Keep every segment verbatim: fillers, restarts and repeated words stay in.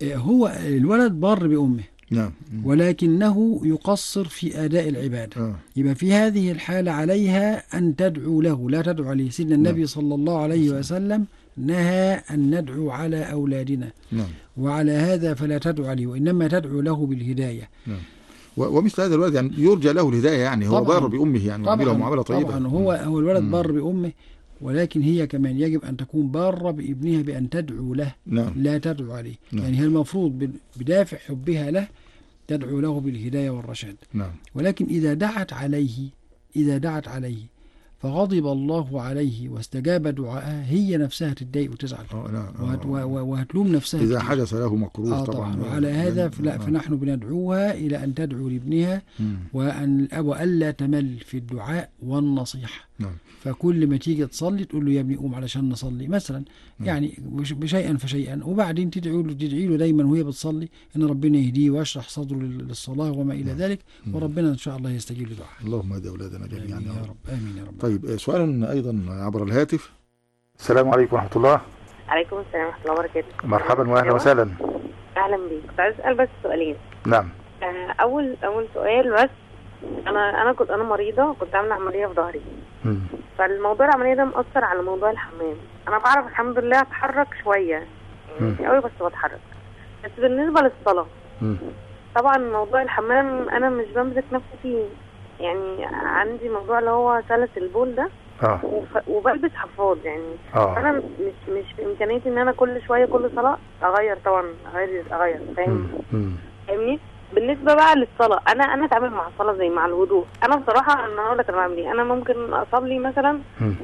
هو الولد بار بأمه، نعم، ولكنه يقصر في أداء العبادة. آه. يبقى في هذه الحالة عليها أن تدعو له، لا تدعو عليه. سيدنا النبي نعم. صلى الله عليه وسلم نهى أن ندعو على أولادنا، نعم. وعلى هذا فلا تدعو عليه، وإنما تدعو له بالهداية. نعم. ومثل هذا الولد يعني يرجى له الهداية، يعني هو بار بأمه يعني وعمل له معاملة طيبة. طبعا هو هو الولد بار بأمه، ولكن هي كمان يجب أن تكون بارة بابنها بأن تدعو له. نعم. لا تدعو عليه. نعم. يعني هي المفروض بدافع حبها له تدعو له بالهداية والرشاد. نعم. ولكن إذا دعت عليه إذا دعت عليه فغضب الله عليه واستجاب دعاءها، هي نفسها تتضايق وتزعل. نعم. وهت وهتلوم نفسها إذا كتير. حدث له مكروه. آه طبعا. طبعا. وعلى هذا فلا فنحن بندعوها إلى أن تدعو لابنها، وأن وألا تمل في الدعاء والنصيحة. نعم. فكل ما تيجي تصلي تقول له يا ابني قوم علشان نصلي مثلا، يعني بشيئا فشيئا، وبعدين تدعي له تدعي له دايما وهي بتصلي ان ربنا يهديه ويشرح صدره للصلاه وما الى ذلك، وربنا ان شاء الله يستجيب لدعائه. اللهم اهد اولادنا جميعا يا رب. امين يا رب. طيب، سؤال ايضا عبر الهاتف. السلام عليكم ورحمه الله. عليكم السلام ورحمه الله وبركاته. مرحبا واهلا وسهلا. اهلا بيك. كنت عايز اسال بس سؤالين. نعم. اول اول سؤال بس، انا انا كنت انا مريضه، كنت عامله عمليه في ظهري. فالموضوع العمليه ده مأثر على موضوع الحمام. انا بعرف الحمد لله اتحرك شويه، يعني مش قوي بس بتحرك. بس بالنسبه للصلاه طبعا موضوع الحمام انا مش بمسك نفسي فيه، يعني عندي موضوع اللي هو سلس البول ده. اه وف... وبلبس حفاض يعني. اه انا مش مش في امكانياتي ان انا كل شويه كل صلاه اغير، طبعا اغير اغير فاهم فاهمني. بالنسبه بقى للصلاه، انا انا اتعامل مع الصلاه زي مع الوضوء. انا بصراحه انا هقول لك انا بعمل ايه. انا ممكن اصلي مثلا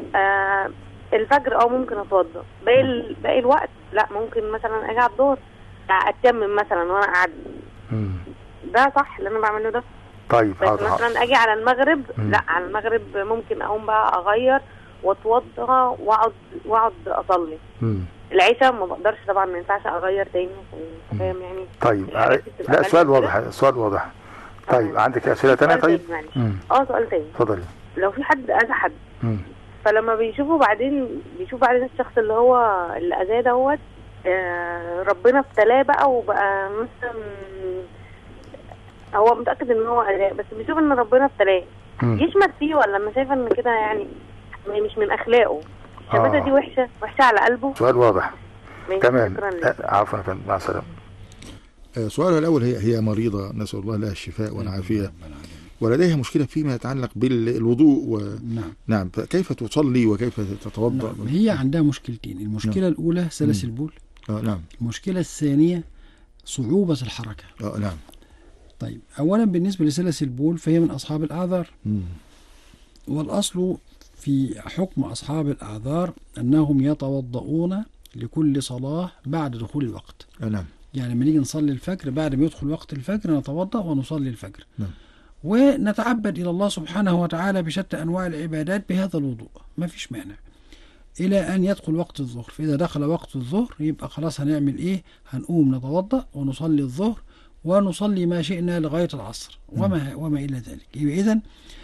آه الفجر او ممكن اتوضى، باقي باقي الوقت لا، ممكن مثلا اجي على الظهر اتيمم مثلا وانا قاعده. ده صح اللي انا بعمله ده؟ طيب بس حاضر مثلا اجي على المغرب مم. لا، على المغرب ممكن اقوم بقى اغير واتوضى واقعد واقعد اصلي. مم. العشاء ما بقدرش طبعا، ما ينفعش اغير تاني، فاهم يعني. طيب لا، السؤال واضح، السؤال واضح. طيب آه. عندك اسئله ثانيه؟ طيب اه سؤال تاني. اتفضلي. لو في حد اذى حد، فلما بيشوفوا بعدين بيشوف بعدين الشخص اللي هو اللي اذاه دوت آه ربنا ابتلاه بقى وبقى مثلا هو متأكد ان هو أذاه، بس بيشوف ان ربنا ابتلاه، يشمت فيه ولا انا شايفه ان كده يعني مش من اخلاقه؟ الشماتة آه. دي وحشه وحشه على قلبه. سؤال واضح. تمام. عفوا يا فندم، مع السلامه. آه سؤالها الاول، هي هي مريضه، نسال الله لها الشفاء والعافيه، ولديها مشكله فيما يتعلق بالوضوء و... نعم. نعم. فكيف تصلي وكيف تتوضا؟ نعم. هي عندها مشكلتين. المشكله نعم. الاولى سلس البول. اه نعم. المشكله الثانيه صعوبه الحركه. اه نعم. طيب، أولا بالنسبة لسلس البول فهي من أصحاب الأعذار. مم. والأصل في حكم أصحاب الأعذار أنهم يتوضؤون لكل صلاة بعد دخول الوقت. نعم. يعني لما نيجي نصلي الفجر، بعد ما يدخل وقت الفجر نتوضأ ونصلي الفجر. نعم. ونتعبد إلى الله سبحانه وتعالى بشتى أنواع العبادات بهذا الوضوء، ما فيش مانع، إلى أن يدخل وقت الظهر. فإذا دخل وقت الظهر يبقى خلاص هنعمل إيه؟ هنقوم نتوضأ ونصلي الظهر ونصلي ما شئنا لغاية العصر وما, وما إلى ذلك. إذن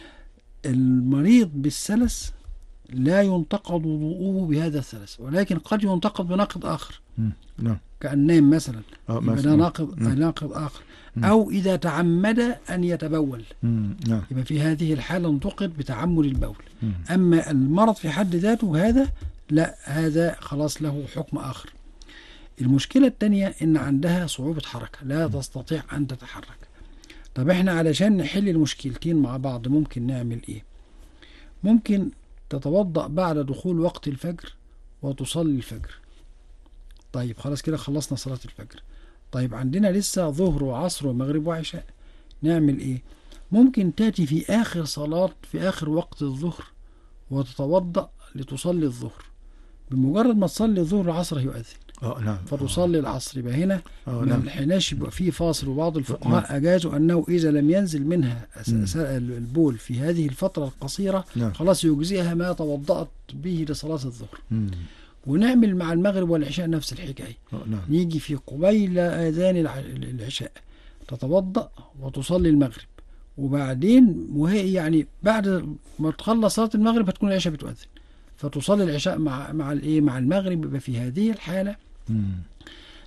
المريض بالسلس لا ينتقض وضوءه بهذا السلس، ولكن قد ينتقض بناقض آخر. نعم. كأن نام مثلا، يبقى ناقض ناقض آخر. مم. أو إذا تعمد أن يتبول، نعم. يبقى في هذه الحالة انتقض بتعمد البول. مم. أما المرض في حد ذاته هذا لا، هذا خلاص له حكم آخر. المشكلة الثانية إن عندها صعوبة حركة، لا تستطيع أن تتحرك. طب إحنا علشان نحل المشكلتين مع بعض ممكن نعمل إيه؟ ممكن تتوضأ بعد دخول وقت الفجر وتصلي الفجر. طيب خلاص كده خلصنا صلاة الفجر. طيب عندنا لسه ظهر وعصر ومغرب وعشاء، نعمل إيه؟ ممكن تأتي في آخر صلاة في آخر وقت الظهر وتتوضأ لتصلي الظهر. بمجرد ما تصلي الظهر العصر يؤذن. اه نعم. فتصلي العصر. يبقى هنا ما الحناش يبقى فيه فاصل. وبعض الفقهاء أجازوا أنه إذا لم ينزل منها البول في هذه الفترة القصيرة نعم. خلاص يجزئها ما توضأت به لصلاة الظهر. مم. ونعمل مع المغرب والعشاء نفس الحكاية. نعم. نيجي في قبيل آذان العشاء تتوضأ وتصلي المغرب، وبعدين وهي يعني بعد ما تخلص صلاة المغرب هتكون العشاء بتؤذن، فتصلي العشاء مع مع الايه مع المغرب. يبقى في هذه الحالة مم.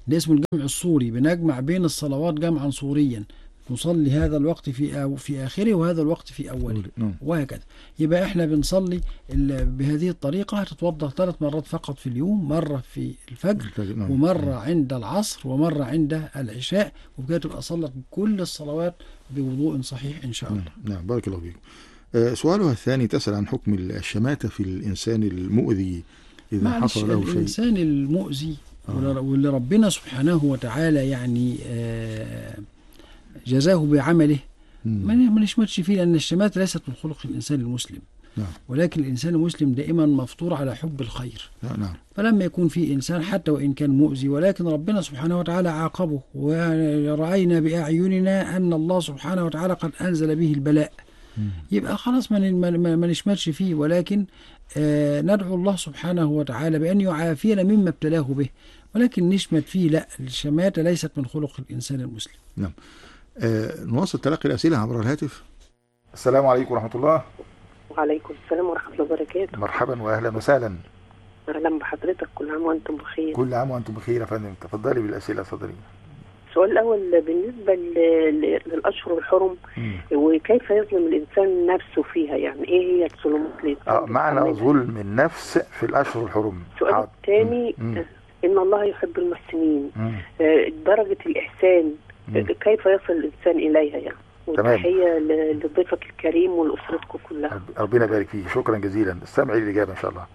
ده اسمه الجمع الصوري، بنجمع بين الصلوات جمعا صوريا، نصلي هذا الوقت في أو في آخره وهذا الوقت في أوله وهكذا. يبقى احنا بنصلي بهذه الطريقة، هتتوضأ ثلاث مرات فقط في اليوم، مرة في الفجر ومرة عند العصر ومرة عند العشاء، وبكده تبقى صلت كل الصلوات بوضوء صحيح إن شاء الله. نعم بارك الله فيكم. آه سؤالها الثاني تسأل عن حكم الشماتة في الإنسان المؤذي إذا حصل له شيء. الإنسان المؤذي آه. واللي ربنا سبحانه وتعالى يعني آه جزاه بعمله ما نشمتش فيه، لأن الشماتة ليست من خلق الإنسان المسلم. نعم. ولكن الإنسان المسلم دائما مفطور على حب الخير. نعم. فلما يكون في إنسان حتى وإن كان مؤذي ولكن ربنا سبحانه وتعالى عاقبه، ورأينا بأعيننا أن الله سبحانه وتعالى قد أنزل به البلاء، مم. يبقى خلاص ما ما نشمتش فيه، ولكن آه ندعو الله سبحانه وتعالى بأن يعافينا مما ابتلاه به، ولكن نشمت فيه لا، الشماتة ليست من خلق الإنسان المسلم. نعم. آه نواصل تلقي الأسئلة عبر الهاتف. السلام عليكم ورحمة الله. وعليكم السلام ورحمة الله وبركاته. مرحبا وأهلا وسهلا. أهلا بحضرتك، كل عام وأنتم بخير. كل عام وأنتم بخير يا فندم، تفضلي بالأسئلة صدري. السؤال الأول بالنسبة للأشهر الحرم، مم. وكيف يظلم الإنسان نفسه فيها، يعني إيه هي الظلمات اللي آه معنى ظلم النفس في الأشهر الحرم. السؤال الثاني، إن الله يحب المحسنين، آه درجة الإحسان مم. كيف يصل الإنسان إليها يعني؟ وتحية لضيفك الكريم ولأسرتكم كلها. ربنا يبارك فيك، شكرا جزيلا. استمعي للإجابة إن شاء الله.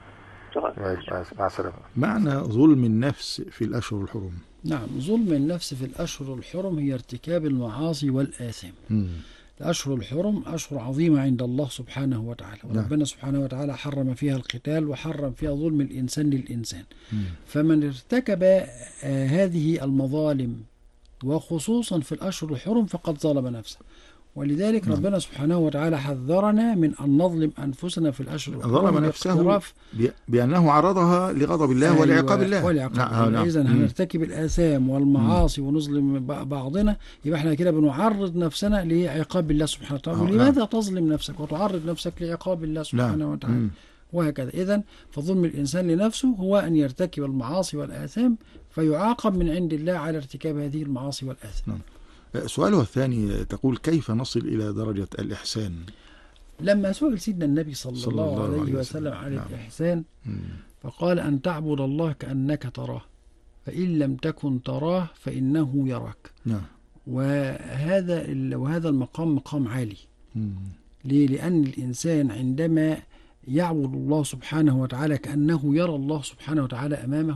مع السلامة. معنى ظلم النفس في الأشهر الحرم. نعم، ظلم النفس في الأشهر الحرم هي ارتكاب المعاصي والآثام. مم. الأشهر الحرم أشهر عظيمة عند الله سبحانه وتعالى، وربنا سبحانه وتعالى حرم فيها القتال وحرم فيها ظلم الإنسان للإنسان. مم. فمن ارتكب آه هذه المظالم وخصوصا في الأشهر الحرم فقد ظلم نفسه، ولذلك نعم. ربنا سبحانه وتعالى حذرنا من أن نظلم أنفسنا في الأشهر الحرم. ظلم نفسه بأنه عرضها لغضب الله أيوة ولعقاب الله. ولعقاب نعم. الله. إذن هنرتكب الآثام والمعاصي مم. ونظلم بعضنا، يبقى احنا كده بنعرض نفسنا لعقاب الله سبحانه وتعالى. آه ولماذا نعم. تظلم نفسك وتعرض نفسك لعقاب الله سبحانه نعم. وتعالى مم. وهكذا. إذن فظلم الإنسان لنفسه هو أن يرتكب المعاصي والآثام فيعاقب من عند الله على ارتكاب هذه المعاصي والآثام. نعم. سؤاله الثاني تقول كيف نصل إلى درجة الإحسان؟ لما سئل سيدنا النبي صلى, صلى الله, الله عليه وسلم عن نعم. الإحسان مم. فقال أن تعبد الله كأنك تراه فإن لم تكن تراه فإنه يراك. نعم. وهذا وهذا المقام مقام عالي. مم. ليه؟ لأن الإنسان عندما يعبد الله سبحانه وتعالى كأنه يرى الله سبحانه وتعالى أمامه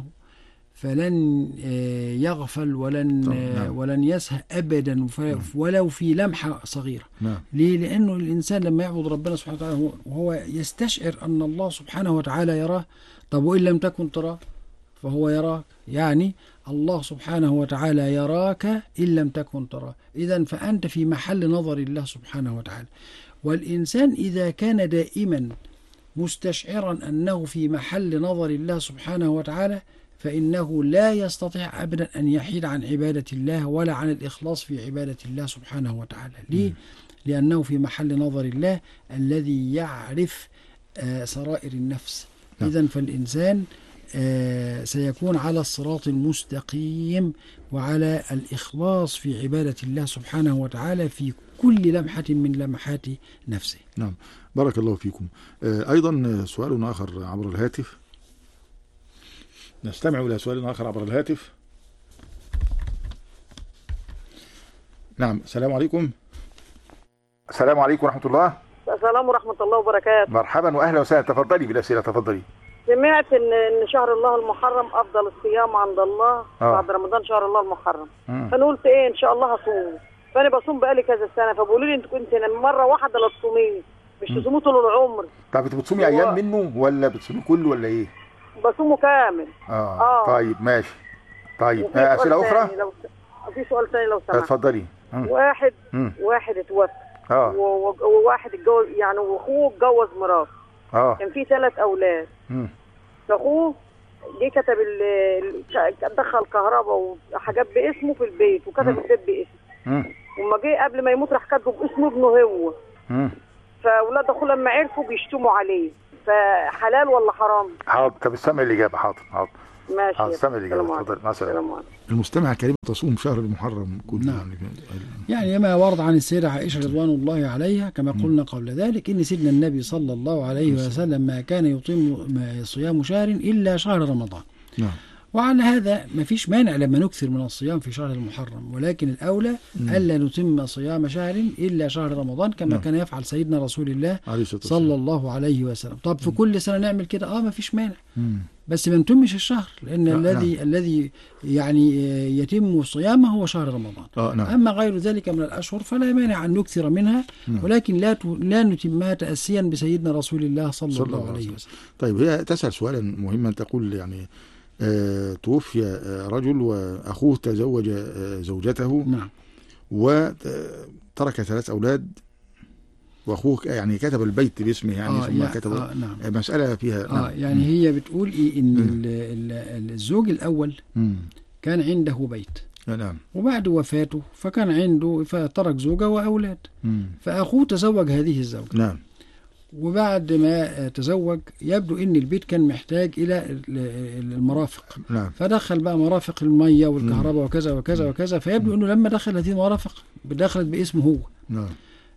فلن يغفل ولن نعم. ولن يسهى أبدا ولو في لمحة صغيرة. نعم. ليه؟ لأنه الإنسان لما يعبد ربنا سبحانه وتعالى وهو يستشعر أن الله سبحانه وتعالى يراه. طب وإن لم تكن تراه فهو يراك، يعني الله سبحانه وتعالى يراك إن لم تكن تراه. إذن فأنت في محل نظر الله سبحانه وتعالى. والإنسان إذا كان دائما مستشعرا أنه في محل نظر الله سبحانه وتعالى فإنه لا يستطيع أبدا أن يحيد عن عبادة الله ولا عن الإخلاص في عبادة الله سبحانه وتعالى. ليه؟ لأنه في محل نظر الله الذي يعرف آه سرائر النفس. إذن فالإنسان آه سيكون على الصراط المستقيم وعلى الإخلاص في عبادة الله سبحانه وتعالى في كل لمحة من لمحات نفسه. نعم، بارك الله فيكم. آه أيضا سؤال آخر عبر الهاتف. نستمع إلى سؤال آخر عبر الهاتف. نعم، السلام عليكم. السلام عليكم ورحمة الله. السلام ورحمة الله وبركاته. مرحبا وأهلا وسهلا، تفضلي بالأسئلة تفضلي. سمعت إن إن شهر الله المحرم أفضل الصيام عند الله آه. بعد رمضان شهر الله المحرم. مم. فأنا قلت إيه إن شاء الله هصوم، فأنا بصوم بقالي كذا سنة، فبقولوا لي أنت كنت مرة واحدة لا تصومي مش تصومي طول العمر. طب أنت بتصومي و... أيام منه ولا بتصومي كله ولا إيه؟ بصومه كامل. آه. اه طيب ماشي. طيب آه اسئله اخرى. لو في سؤال ثاني لو سمحت. اتفضلي. واحد مم. واحد اتوفى اه وواحد اتجوز يعني واخوه اتجوز مراته. اه كان في ثلاث اولاد. امم فاخوه جه كتب دخل كهرباء وحاجات باسمه في البيت وكتب البيت باسمه. امم وما جه قبل ما يموت راح كاتبه باسمه ابنه هو. امم فاولاد اخوه لما عرفوا بيشتموا عليه، فحلال ولا حرام؟ حاضر. طب استمع الاجابه. حاضر حاضر. ماشي. استمع الإجابة. تفضل. مع السلامة. المستمع الكريم تصوم شهر المحرم كله. نعم. يعني ما ورد عن السيدة عائشة رضوان الله عليها كما قلنا قبل ذلك إن سيدنا النبي صلى الله عليه وسلم ما كان يطيم صيام شهر إلا شهر رمضان. نعم. وعلى هذا ما فيش مانع لما نكثر من الصيام في شهر المحرم، ولكن الأولى ألا نتم صيام شهر إلا شهر رمضان كما نعم. كان يفعل سيدنا رسول الله صلى الله عليه وسلم. طب في كل سنة نعمل كده اه ما فيش مانع، مم. بس ما نتمش الشهر، لأن نعم. الذي نعم. الذي يعني يتم صيامه هو شهر رمضان. آه نعم. أما غير ذلك من الأشهر فلا مانع أن نكثر منها، نعم. ولكن لا لا نتمها تأسيا بسيدنا رسول الله صلى, صلى الله عليه وسلم. طيب هي تسأل سؤالا مهما، تقول يعني آه توفي آه رجل وأخوه تزوج آه زوجته، نعم. وترك ثلاث أولاد، وأخوه يعني كتب البيت باسمه يعني آه ثم يعني كتب آه نعم. مسألة فيها آه نعم. يعني هي بتقول إيه إن الزوج الأول مم. كان عنده بيت، نعم. وبعد وفاته فكان عنده فترك زوجة وأولاد، مم. فأخوه تزوج هذه الزوجة، نعم. وبعد ما تزوج يبدو ان البيت كان محتاج الى المرافق، نعم. فدخل بقى مرافق المية والكهرباء وكذا وكذا وكذا، فيبدو انه لما دخل هذه المرافق دخلت باسمه هو، نعم.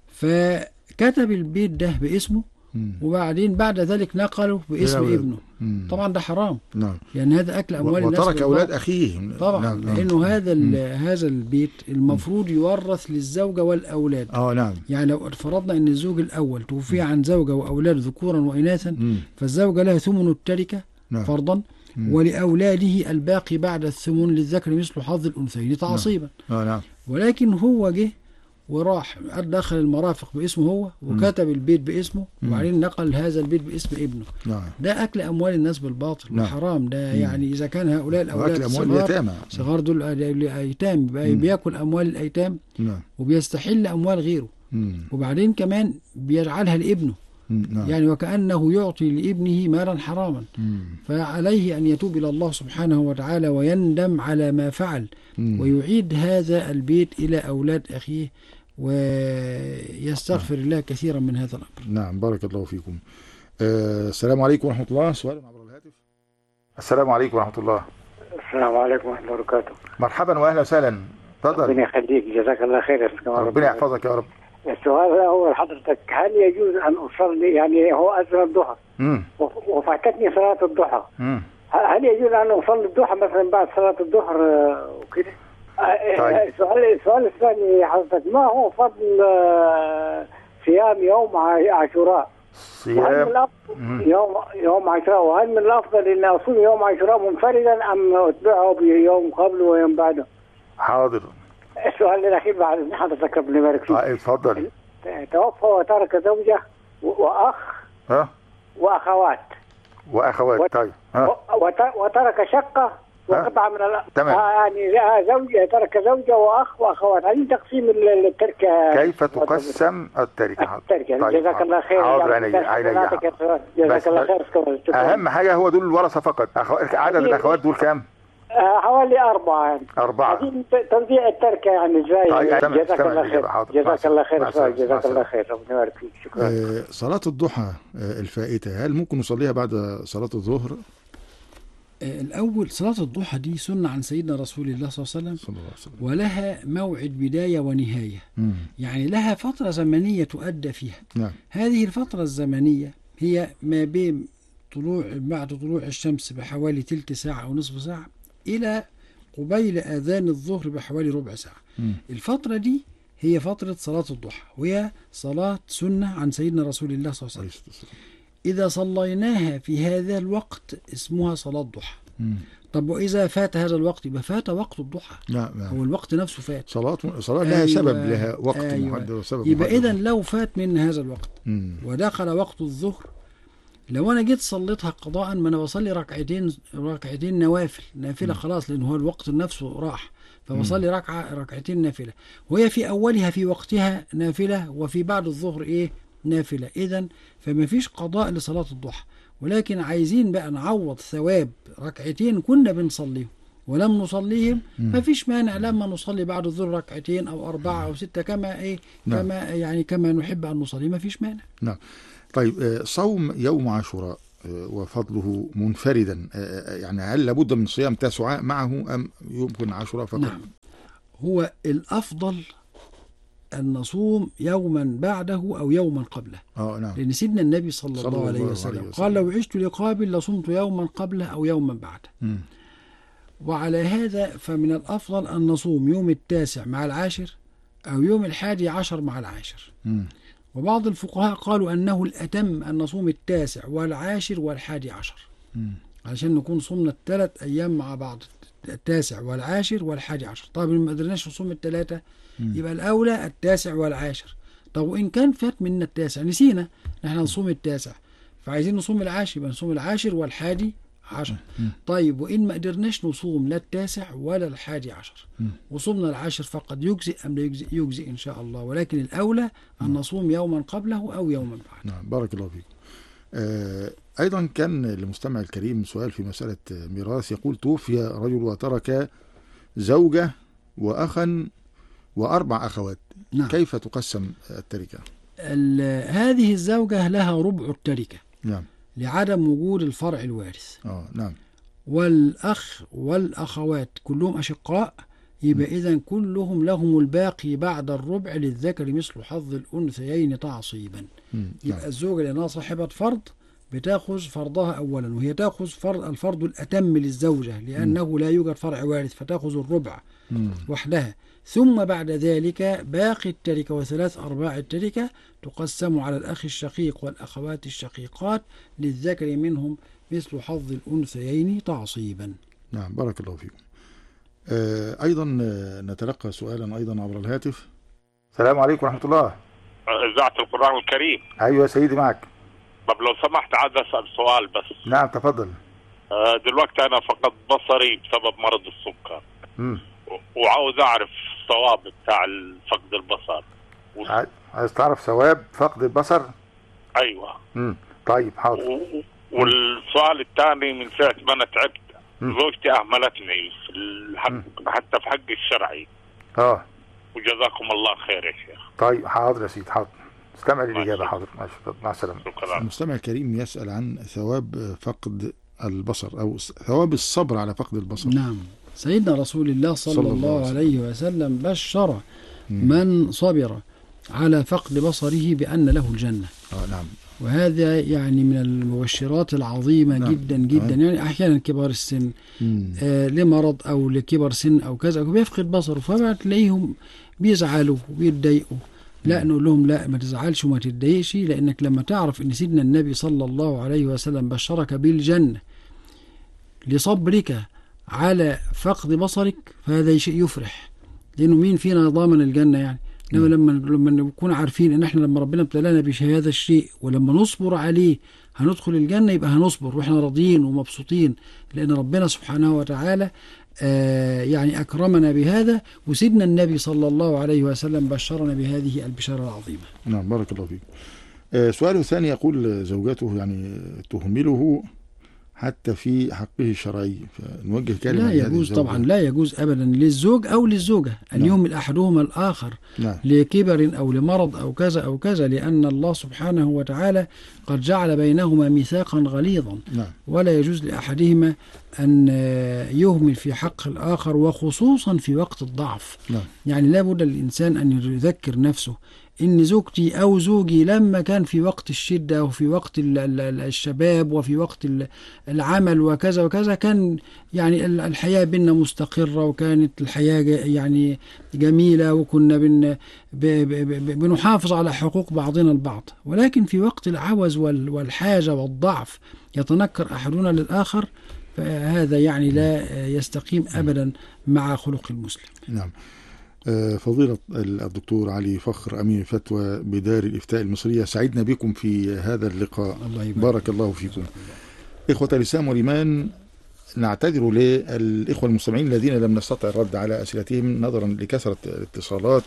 فكتب البيت ده باسمه، مم. وبعدين بعد ذلك نقله باسم ابنه. مم. طبعا ده حرام، نعم. لان هذا اكل اموال الناس، وترك اولاد اخيه طبعا، نعم. لانه هذا هذا البيت المفروض يورث للزوجه والاولاد. اه نعم. يعني لو فرضنا ان الزوج الاول توفي عن زوجه واولاد ذكورا واناثا، مم. فالزوجه لها ثمن التركه، نعم. فرضا، مم. ولاولاده الباقي بعد الثمن للذكر مثل حظ الانثيين تعصيبا. نعم. اه نعم. ولكن هو جه وراح دخل المرافق باسمه هو وكتب البيت باسمه، وبعدين نقل هذا البيت باسم ابنه. نعم. ده أكل أموال الناس بالباطل، نعم. وحرام ده. مم. يعني إذا كان هؤلاء الأولاد صغار صغار دول الأيتام بياكل أموال الأيتام، نعم. وبيستحل أموال غيره، مم. وبعدين كمان بيجعلها لابنه، نعم. يعني وكأنه يعطي لابنه مالا حراما. مم. فعليه أن يتوب إلى الله سبحانه وتعالى ويندم على ما فعل، مم. ويعيد هذا البيت إلى أولاد أخيه ويستغفر نعم. الله كثيرا من هذا الأمر. نعم. بارك الله فيكم. آه السلام عليكم ورحمة الله. سؤال عبر الهاتف. السلام عليكم ورحمة الله. السلام عليكم ورحمة الله وبركاته. مرحبا وأهلا وسهلا. تفضل. ربنا يخليك، جزاك الله خير. ربنا يحفظك يا رب. السؤال الأول حضرتك، هل يجوز أن أصلي، يعني هو أذن الضحى وفاتتني صلاة الضحى، مم. هل يجوز أن أصلي الضحى مثلا بعد صلاة الظهر وكده؟ طيب. السؤال السؤال الثاني حضرتك، ما هو فضل صيام يوم عاشوراء؟ صيام يوم يوم عاشوراء، وهل من الأفضل أن أصوم يوم عاشوراء منفردا أم أتبعه بيوم قبله ويوم بعده؟ حاضر. السؤال الأخير بعد حضرتك ربنا يبارك فيك. اه اتفضل. توفى وترك زوجة وأخ ها وأخوات وأخوات وت... طيب ها وترك شقة وقطعة من ال... تمام. آه يعني زوجة ترك زوجة وأخ وأخوات، هل تقسيم التركة كيف تقسم التركة؟ التركة. طيب. جزاك الله خير. حاضر عيني عيني. جزاك الله خير. أهم حاجة هو دول الورثة فقط. أخو... عدد الأخوات دول كام؟ آه حوالي أربعة يعني. أربعة. تنزيع التركة يعني ازاي؟ طيب. جزاك الله خير. جزاك الله خير. جزاك الله خير. ربنا يبارك فيك. شكرا. آه صلاة الضحى آه الفائتة هل ممكن نصليها بعد صلاة الظهر؟ آه الأول صلاة الضحى دي سنة عن سيدنا رسول الله صلى الله عليه وسلم، صلى الله عليه وسلم. ولها موعد بداية ونهاية. مم. يعني لها فترة زمنية تؤدى فيها. نعم. هذه الفترة الزمنية هي ما بين طلوع بعد طلوع الشمس بحوالي تلت ساعة أو نصف ساعة إلى قبيل آذان الظهر بحوالي ربع ساعة. م. الفترة دي هي فترة صلاة الضحى، وهي صلاة سنة عن سيدنا رسول الله صلى الله عليه وسلم. إذا صليناها في هذا الوقت اسمها صلاة ضحى. طب وإذا فات هذا الوقت يبقى فات وقت الضحى. لا لا. هو الوقت نفسه فات. صلاة صلاة لها أيوة سبب، لها وقت أيوة محدد وسبب يبقى إذا لو فات من هذا الوقت م. ودخل وقت الظهر، لو انا جيت صليتها قضاء، ما انا بصلي ركعتين ركعتين نوافل نافله خلاص، لان هو الوقت نفسه راح، فبصلي ركعه ركعتين نافله، وهي في اولها في وقتها نافله، وفي بعد الظهر ايه نافله. اذا فما فيش قضاء لصلاه الضحى، ولكن عايزين بقى نعوض ثواب ركعتين كنا بنصليهم ولم نصليهم، ما فيش مانع لما نصلي بعد الظهر ركعتين او اربعه او سته كما ايه نعم. كما يعني كما نحب ان نصلي، ما فيش مانع. نعم. طيب صوم يوم عاشوراء وفضله منفردا، يعني هل لابد من صيام تاسعاء معه أم يمكن عاشوراء فقط؟ نعم، هو الأفضل أن نصوم يوما بعده أو يوما قبله. آه نعم. لأن سيدنا النبي صلى, صلى الله عليه وسلم, عليه وسلم قال لو عشت لقابل لصمت يوما قبله أو يوما بعده. م. وعلى هذا فمن الأفضل أن نصوم يوم التاسع مع العاشر أو يوم الحادي عشر مع العاشر. م. وبعض الفقهاء قالوا أنه الأتم أن نصوم التاسع والعاشر والحادي عشر، م. علشان نكون صمنا الثلاث أيام مع بعض، التاسع والعاشر والحادي عشر. طيب ما قدرناش نصوم الثلاثة يبقى الأولى التاسع والعاشر. طب وإن كان فات منا التاسع نسينا نحن نصوم التاسع فعايزين نصوم العاشر يبقى نصوم العاشر والحادي عشر. طيب وإن ما قدرناش نصوم لا التاسع ولا الحادي عشر وصومنا العاشر فقط يجزئ أم لا يجزئ؟ يجزئ إن شاء الله، ولكن الأولى أن نصوم يوما قبله أو يوما بعده. نعم بارك الله فيكم. آه أيضا كان للمستمع الكريم سؤال في مسألة ميراث، يقول توفي رجل وترك زوجة وأخا وأربع أخوات. نعم. كيف تقسم التركة؟ هذه الزوجة لها ربع التركة. نعم. لعدم وجود الفرع الوارث. آه نعم. والأخ والأخوات كلهم أشقاء، يبقى إذن كلهم لهم الباقي بعد الربع، للذكر مثل حظ الأنثيين تعصيبا. يبقى نعم. الزوجة لأنها صاحبة فرض بتأخذ فرضها أولا، وهي تأخذ فرض الفرض الأتم للزوجة لأنه م. لا يوجد فرع وارث، فتأخذ الربع م. وحدها. ثم بعد ذلك باقي التركة وثلاث أرباع التركة تقسم على الأخ الشقيق والأخوات الشقيقات، للذكر منهم مثل حظ الأنثيين تعصيبا. نعم بارك الله فيكم. آه أيضا نتلقى سؤالا أيضا عبر الهاتف. السلام عليكم ورحمة الله. إذاعة القرآن الكريم. أيوة سيدي معك. طب لو سمحت عايز أسأل سؤال بس. نعم تفضل. آه دلوقتي أنا فقدت بصري بسبب مرض السكر. امم وعاوز أعرف الثواب بتاع فقد البصر. و... عايز تعرف ثواب فقد البصر؟ أيوة. امم طيب حاضر. و... والسؤال الثاني، من ساعة ما أنا تعبت زوجتي أهملتني في الحق، حتى في حق الشرعي. اه وجزاكم الله خير يا شيخ. طيب حاضر يا سيدي حاضر، استمع للإجابة. حاضر مع السلامة. المستمع الكريم يسأل عن ثواب فقد البصر أو ثواب الصبر على فقد البصر. نعم. سيدنا رسول الله صلى, صلى الله عليه وسلم بشر من صبر على فقد بصره بأن له الجنة. آه نعم. وهذا يعني من المبشرات العظيمة. نعم. جدا جدا. نعم. يعني أحيانا كبار السن آه لمرض أو لكبر سن أو كذا وبيفقد بصره، فبتلاقيهم بيزعلوا وبيتضايقوا. لا نقول لهم لا ما تزعلش وما تتضايقش، لأنك لما تعرف أن سيدنا النبي صلى الله عليه وسلم بشرك بالجنة لصبرك على فقد بصرك، فهذا شيء يفرح. لأنه مين فينا ضامن الجنة يعني؟ إنما لما لما نكون عارفين ان احنا لما ربنا ابتلانا بهذا الشيء ولما نصبر عليه هندخل الجنة، يبقى هنصبر واحنا راضيين ومبسوطين، لأن ربنا سبحانه وتعالى آه يعني أكرمنا بهذا، وسيدنا النبي صلى الله عليه وسلم بشرنا بهذه البشارة العظيمة. نعم بارك الله فيك. آه سؤاله الثاني، يقول زوجته يعني تهمله حتى في حقه الشرعي، فنوجه كلمة لا يجوز طبعا، لا يجوز أبدا للزوج أو للزوجة أن يهمل أحدهما الآخر. نعم. لكبر أو لمرض أو كذا أو كذا، لأن الله سبحانه وتعالى قد جعل بينهما ميثاقا غليظا. نعم. ولا يجوز لأحدهما أن يهمل في حق الآخر، وخصوصا في وقت الضعف. نعم. يعني لا بد للإنسان أن يذكر نفسه إن زوجتي أو زوجي لما كان في وقت الشدة وفي وقت الشباب وفي وقت العمل وكذا وكذا كان يعني الحياة بيننا مستقرة، وكانت الحياة يعني جميلة، وكنا بن بنحافظ على حقوق بعضنا البعض. ولكن في وقت العوز والحاجة والضعف يتنكر أحدنا للآخر، فهذا يعني لا يستقيم أبدا مع خلق المسلم. نعم. فضيلة الدكتور علي فخر أمين فتوى بدار الإفتاء المصرية، سعدنا بكم في هذا اللقاء. الله بارك الله فيكم. إخوة الإسلام والإيمان، نعتذر للإخوة المستمعين الذين لم نستطع الرد على أسئلتهم نظرا لكثرة الاتصالات،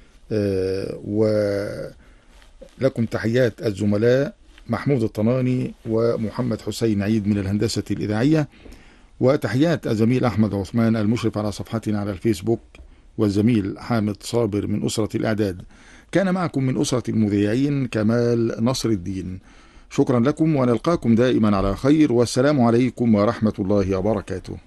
ولكم تحيات الزملاء محمود الطناني ومحمد حسين عيد من الهندسة الإذاعية، وتحيات الزميل أحمد عثمان المشرف على صفحتنا على الفيسبوك، والزميل حامد صابر من أسرة الإعداد. كان معكم من أسرة المذيعين كمال نصر الدين. شكرا لكم ونلقاكم دائما على خير، والسلام عليكم ورحمة الله وبركاته.